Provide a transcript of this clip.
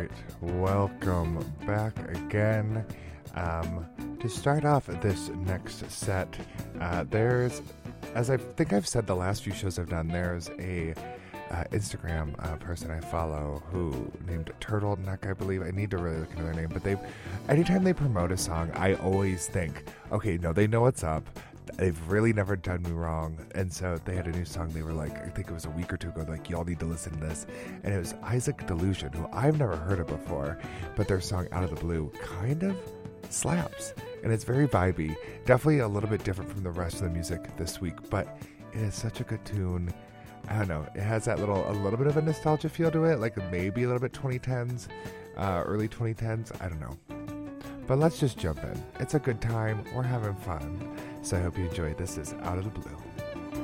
right, welcome back again. To start off this next set, there's, as I think I've said the last few shows I've done, there's a Instagram person I follow who named Turtleneck, I believe. I need to really look into their name, but anytime they promote a song, I always think, okay, no, they know what's up. They've really never done me wrong. And so they had a new song. They were like, I think it was a week or two ago, like, y'all need to listen to this. And it was Isaac Delusion, who I've never heard of before, but their song Out of the Blue kind of slaps. And it's very vibey. Definitely a little bit different from the rest of the music this week, but it is such a good tune. I don't know. It has that a little bit of a nostalgia feel to it, like maybe a little bit 2010s, early 2010s. I don't know. But let's just jump in. It's a good time. We're having fun. So I hope you enjoy. This is Out of the Blue.